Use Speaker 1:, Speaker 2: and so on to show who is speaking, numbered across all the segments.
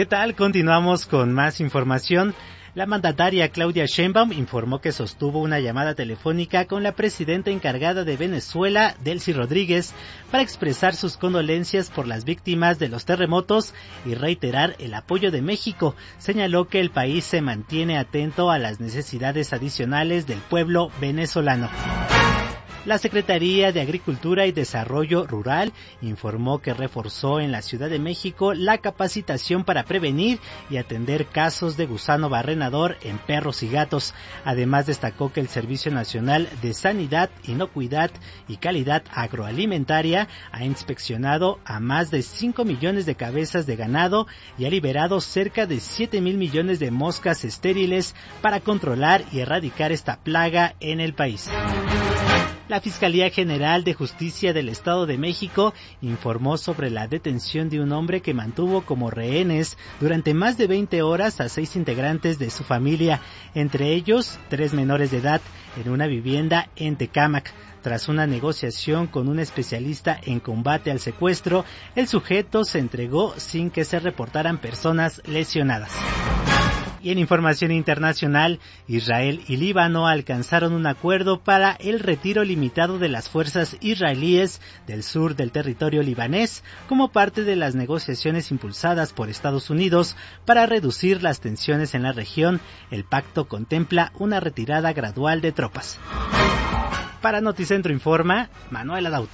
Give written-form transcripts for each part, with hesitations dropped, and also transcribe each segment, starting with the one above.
Speaker 1: ¿Qué tal? Continuamos con más información. La mandataria Claudia Sheinbaum informó que sostuvo una llamada telefónica con la presidenta encargada de Venezuela, Delcy Rodríguez, para expresar sus condolencias por las víctimas de los terremotos y reiterar el apoyo de México. Señaló que el país se mantiene atento a las necesidades adicionales del pueblo venezolano. La Secretaría de Agricultura y Desarrollo Rural informó que reforzó en la Ciudad de México la capacitación para prevenir y atender casos de gusano barrenador en perros y gatos. Además, destacó que el Servicio Nacional de Sanidad, Inocuidad y Calidad Agroalimentaria ha inspeccionado a más de 5 millones de cabezas de ganado y ha liberado cerca de 7,000 millones de moscas estériles para controlar y erradicar esta plaga en el país. La Fiscalía General de Justicia del Estado de México informó sobre la detención de un hombre que mantuvo como rehenes durante más de 20 horas a 6 integrantes de su familia, entre ellos 3 menores de edad, en una vivienda en Tecámac. Tras una negociación con un especialista en combate al secuestro, el sujeto se entregó sin que se reportaran personas lesionadas. Y en información internacional, Israel y Líbano alcanzaron un acuerdo para el retiro limitado de las fuerzas israelíes del sur del territorio libanés como parte de las negociaciones impulsadas por Estados Unidos para reducir las tensiones en la región. El pacto contempla una retirada gradual de tropas. Para Noticentro Informa, Manuel Adauto.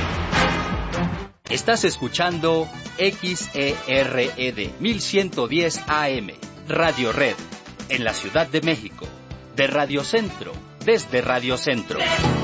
Speaker 2: Estás escuchando XERED 1110 AM. Radio Red, en la Ciudad de México, de Radio Centro, desde Radio Centro.